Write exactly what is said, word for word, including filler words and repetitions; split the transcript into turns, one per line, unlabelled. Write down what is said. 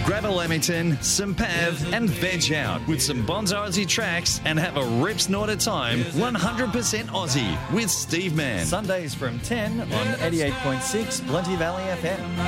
Grab a Lamington, some Pav, and veg out with some Bonzo Aussie tracks and have a rip snort of time. one hundred percent Aussie with Steve Mann.
Sundays from ten on eighty-eight point six Plenty Valley F M.